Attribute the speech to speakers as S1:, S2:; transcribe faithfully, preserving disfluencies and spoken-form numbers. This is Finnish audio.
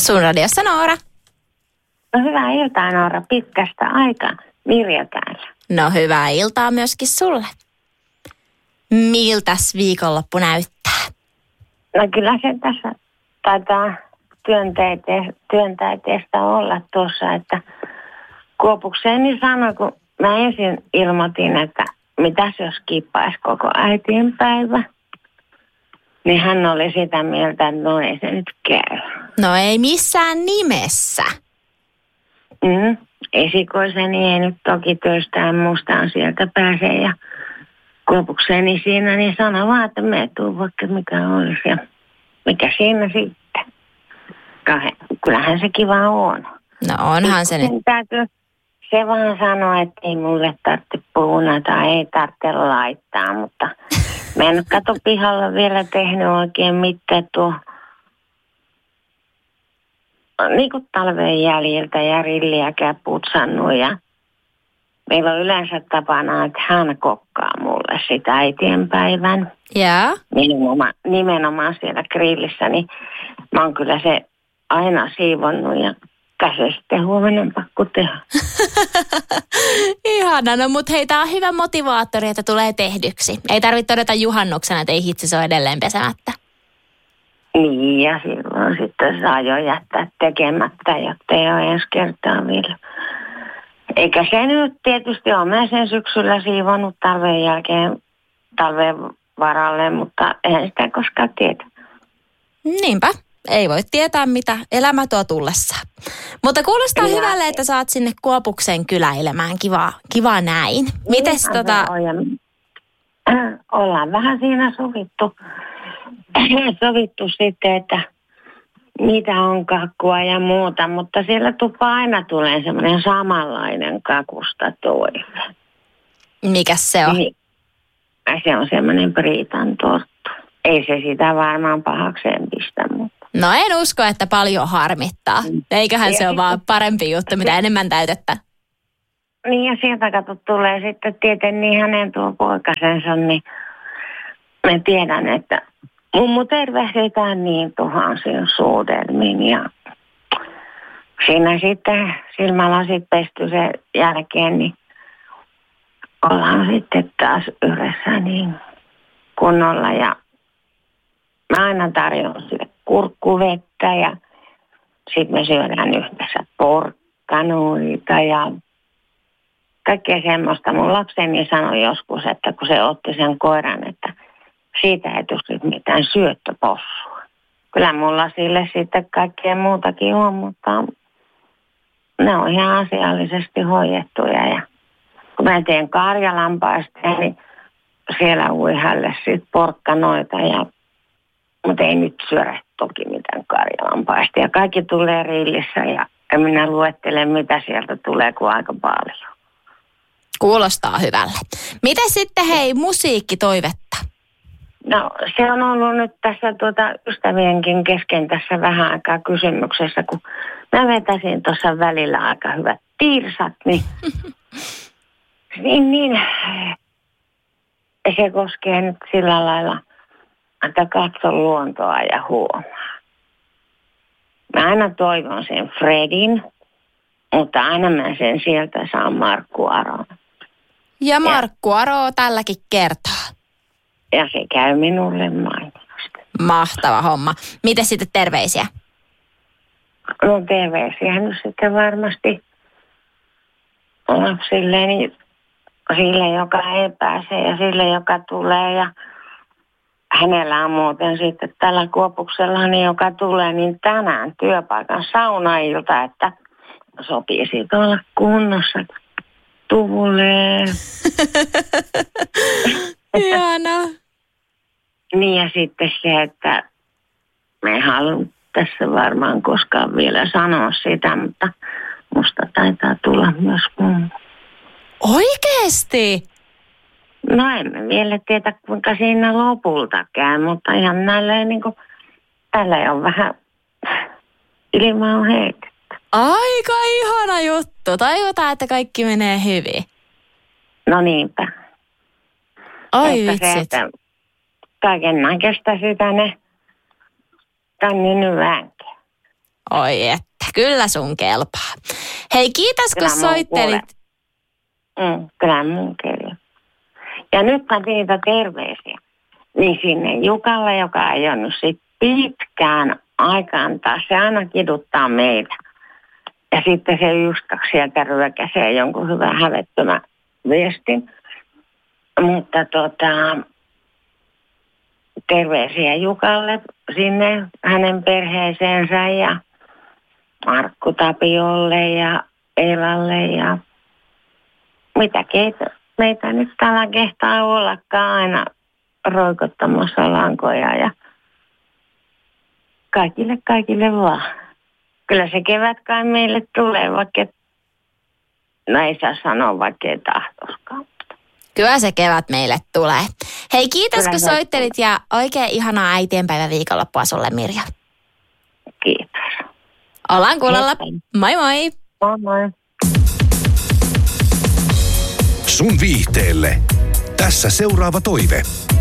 S1: Sun radiossa Noora.
S2: No hyvää iltaa Noora, pitkästä aikaa. Mirja täällä.
S1: No hyvää iltaa myöskin sulle. Miltäs viikonloppu näyttää?
S2: No kyllä se tässä taitaa työntäyteestä olla tuossa, että Kuopukseeni sanoi, kun mä ensin ilmoitin, että mitäs jos kippaisi koko äitienpäivä, niin hän oli sitä mieltä, että no ei se nyt käy.
S1: No ei missään nimessä.
S2: Mm, esikoiseni ei nyt toki töistään mustaan sieltä pääse ja Kuopukseeni siinä niin sanoi vaan, että me tuu vaikka mikä olisi ja mikä siinä sitten. Kahden. Kyllähän se kiva on.
S1: No onhan se nyt.
S2: Täytyy se vaan sanoo, että ei mulle tarvitse puhua tai ei tarvitse laittaa, mutta mä en kato pihalla vielä tehnyt oikein mitään tuo niin kuin talven jäljiltä ja rilliäkään putsannut ja meillä on yleensä tapana, että hän kokkaa mulle sitä äitienpäivän.
S1: Jaa.
S2: Nimenomaan, nimenomaan siellä grillissä, niin mä oon kyllä se aina siivonnut ja käsi sitten huomenna pakko tehdä.
S1: Ihana, no mut hei, tää on hyvä motivaattori, että tulee tehdyksi. Ei tarvitse todeta juhannuksena, että ei hitsi se ole edelleen pesemättä.
S2: Niin, ja silloin sitten saa jo jättää tekemättä, jotta ei ole ensi kertaa vielä. Eikä se nyt tietysti ole. Mä sen syksyllä siivonnut talven jälkeen talven varalle, mutta eihän sitä koskaan tiedä.
S1: Niinpä. Ei voi tietää, mitä elämä tuo tullessaan. Mutta kuulostaa ja hyvälle, että saat sinne Kuopuksen kyläilemään. Kiva, kiva näin. Mites
S2: niin,
S1: tota...
S2: Ollaan vähän siinä sovittu. sovittu sitten, että mitä on kakkua ja muuta, mutta siellä tupa aina tulee semmoinen samanlainen kakusta toive.
S1: Mikäs se on?
S2: Niin, se on semmoinen Britan torttu. Ei se sitä varmaan pahakseen pistä, mutta...
S1: No en usko, että paljon harmittaa. Eiköhän se ole vaan parempi juttu, mitä enemmän täytettä.
S2: Niin ja sieltä kato tulee sitten tietenkin niin hänen tuo poikasensa, niin mä tiedän, että mummu tervehditään niin tuhansin suudelmin ja siinä sitten silmälasit pesty sen jälkeen, niin ollaan sitten taas yhdessä niin kunnolla ja mä aina tarjoan sille kurkkuvettä ja sitten me syödään yhdessä porkkanoita ja kaikkea semmoista. Mun lapseni sanoi joskus, että kun se otti sen koiran, että siitä ei tule mitään syöttöpossua. Kyllä mulla sille sitten kaikkea muutakin on, mutta ne on ihan asiallisesti hoidettuja. Ja kun mä teen karjalampaista, niin siellä ui hälle sitten porkkanoita ja mutta ei nyt syödä toki mitään karjalampaista. Ja kaikki tulee rillissä ja en minä luettele, mitä sieltä tulee, kuin aika paljon.
S1: Kuulostaa hyvälle. Miten sitten, hei, musiikkitoivetta?
S2: No, se on ollut nyt tässä tuota ystävienkin kesken tässä vähän aikaa kysymyksessä, kun mä vetäsin tuossa välillä aika hyvät tiirsat, niin, niin, niin se koskee nyt sillä lailla, että katso luontoa ja huomaa. Mä aina toivon sen Fredin, mutta aina mä sen sieltä saan Markku Aron.
S1: Ja Markku Aro tälläkin kertaa.
S2: Ja se käy minulle mainiosti.
S1: Mahtava homma. Miten sitten terveisiä?
S2: No terveisiä nyt sitten varmasti lapsille, niin sille, joka ei pääse ja sille, joka tulee ja hänellä on muuten sitten tällä Kuopuksella, niin joka tulee, niin tänään työpaikan saunailta, että sopii siitä olla kunnossa. Tulee.
S1: Ihanaa.
S2: Niin ja sitten se, että me ei halua tässä varmaan koskaan vielä sanoa sitä, mutta musta taitaa tulla myös mummo.
S1: Oikeesti?
S2: No emme vielä tiedä, kuinka siinä lopulta käy, mutta ihan näillä niin kuin, tällä on vähän ilmaa on heitetty.
S1: Aika ihana juttu. Toivotaan, että kaikki menee hyvin.
S2: No niinpä.
S1: Oi
S2: että
S1: vitsit.
S2: Se, että kaiken näköistä sitä ne tänne nyt väänkiä.
S1: Oi että, kyllä sun kelpaa. Hei, kiitos kun soittelit.
S2: Mm, kyllä mun kelpaa. Ja nyt mä niitä terveisiä. Niin sinne Jukalle, joka ei ole nyt sit pitkään aikaan taas. Se aina kiduttaa meitä. Ja sitten se Juskaksi sieltä ryökäsee jonkun hyvän hävettömän viestin. Mutta tota, terveisiä Jukalle sinne, hänen perheeseensä ja Markku Tapiolle ja Eilalle ja mitä keitä, meitä nyt täällä kehtaa ollakaan aina roikottamassa lankoja ja kaikille kaikille vaan. Kyllä se kevät kai meille tulee, vaikka no ei saa sanoa, vaikka ei tahtoskaan.
S1: Kyllä se kevät meille tulee. Hei, kiitos Kyllä kun soittelit tulee. Ja oikein ihanaa äitienpäivän viikonloppua sulle, Mirja.
S2: Kiitos.
S1: Ollaan kuulolla. Moi moi.
S2: Moi moi.
S3: Sun viihteelle. Tässä seuraava toive.